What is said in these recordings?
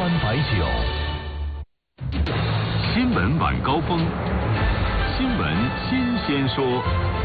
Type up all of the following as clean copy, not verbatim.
湾白酒。新闻晚高峰，新闻新鲜说。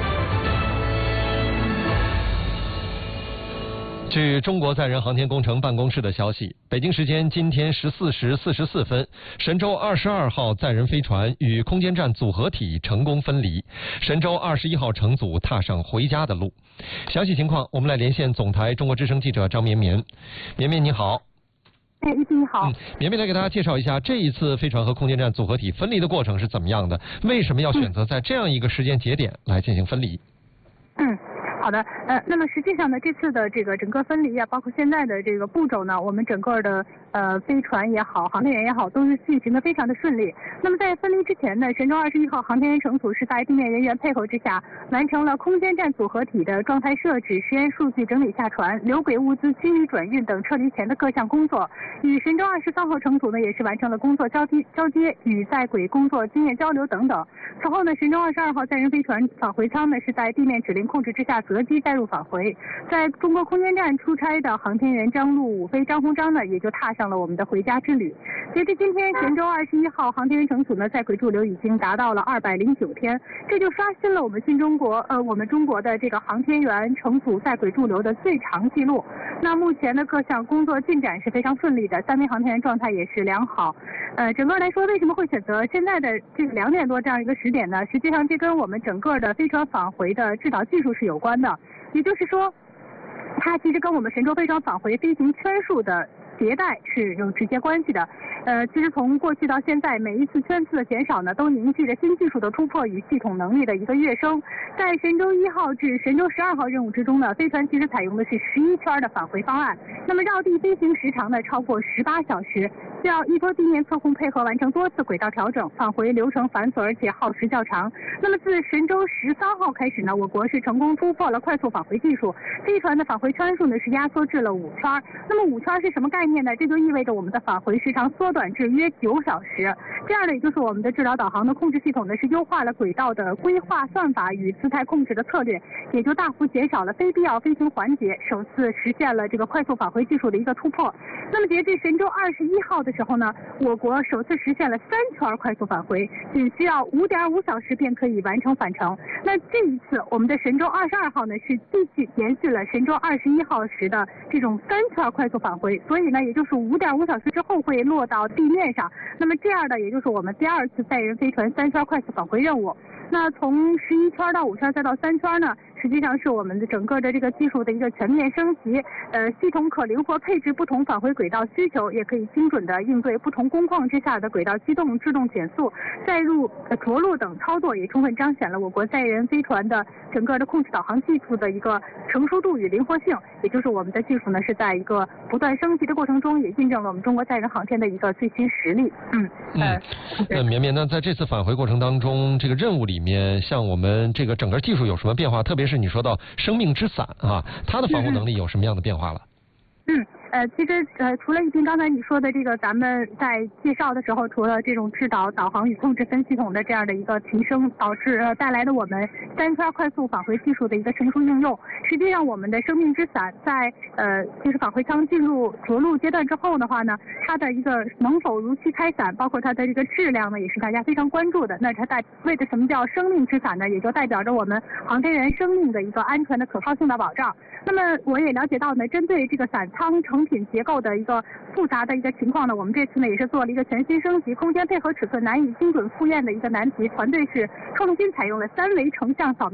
据中国载人航天工程办公室的消息，北京时间今天14时44分，神舟22号载人飞船与空间站组合体成功分离，神舟21号乘组踏上回家的路。详细情况，我们来连线总台中国之声记者张绵绵。绵绵你好。 一斌你好。 绵绵来给大家介绍一下这一次飞船和空间站组合体分离的过程是怎么样的？为什么要选择在这样一个时间节点来进行分离？ 好的，那么实际上呢，这次的这个整个分离啊，包括现在的这个步骤呢，我们整个的飞船也好，航天员也好，都是进行的非常的顺利。那么在分离之前呢，神舟21号航天员乘组是在地面人员配合之下，完成了空间站组合体的状态设置、实验数据整理下传、留轨物资区域转运等撤离前的各项工作。与神舟23号乘组呢，也是完成了工作交接与在轨工作经验交流等等。此后呢，神舟22号载人飞船返回舱呢是在地面指令控制之下择机载入返回。在中国空间站出差的航天员张陆、武飞、张鸿章呢，也就踏上了我们的回家之旅。截至今天，神舟21号航天员乘组呢在轨驻留已经达到了209天，这就刷新了我们中国的这个航天员乘组在轨驻留的最长记录。那目前的各项工作进展是非常顺利的，3名航天员状态也是良好。整个来说，为什么会选择现在的这个2点多这样一个时点呢？实际上这跟我们整个的飞船返回的制导技术是有关的，也就是说，它其实跟我们神舟飞船返回飞行圈数的迭代是有直接关系的。其实从过去到现在，每一次圈次的减少呢，都凝聚着新技术的突破与系统能力的一个跃升。在神舟1号至神舟12号任务之中呢，飞船其实采用的是11圈的返回方案，那么绕地飞行时长呢超过18小时，需要依托地面测控配合完成多次轨道调整，返回流程繁琐而且耗时较长。那么自神舟13号开始呢，我国是成功突破了快速返回技术，飞船的返回圈数呢是压缩至了5圈。那么5圈是什么概念呢？这就意味着我们的返回时长缩短至约9小时。这样呢，也就是我们的制导导航的控制系统呢是优化了轨道的规划算法与姿态控制的策略，也就大幅减少了非必要飞行环节，首次实现了这个快速返回技术的一个突破。那么截至神舟21号的时候呢，我国首次实现了3圈快速返回，仅需要5.5小时便可以完成返程。那这一次我们的神舟22号呢是继续延续了神舟21号时的这种3圈快速返回，所以呢也就是5.5小时之后会落到地面上。那么这样的也就是我们第2次载人飞船3圈快速返回任务。那从11圈到5圈再到3圈呢，实际上是我们的整个的这个技术的一个全面升级。系统可灵活配置不同返回轨道需求，也可以精准的应对不同工况之下的轨道机动、制动减速、载入、着陆等操作，也充分彰显了我国载人飞船的整个的控制导航技术的一个成熟度与灵活性。也就是我们的技术呢是在一个不断升级的过程中，也印证了我们中国载人航天的一个最新实力。 绵绵呢，在这次返回过程当中，这个任务里面，像我们这个整个技术有什么变化？特别是你说到生命之伞啊，它的防护能力有什么样的变化了？ 其实除了一斌刚才你说的这个，咱们在介绍的时候，除了这种制导、导航与控制分系统的这样的一个提升，导致带来的我们3圈快速返回技术的一个成熟应用，实际上我们的生命之伞在就是返回舱进入着陆阶段之后的话呢，它的一个能否如期开伞，包括它的这个质量呢，也是大家非常关注的。那它为的什么叫生命之伞呢？也就代表着我们航天员生命的一个安全的可靠性的保障。那么我也了解到呢，针对这个伞舱成品结构的一个复杂的一个情况呢，我们这次呢也是做了一个全新升级，空间配合尺寸难以精准复验的一个难题，团队是创新采用了3维成像扫描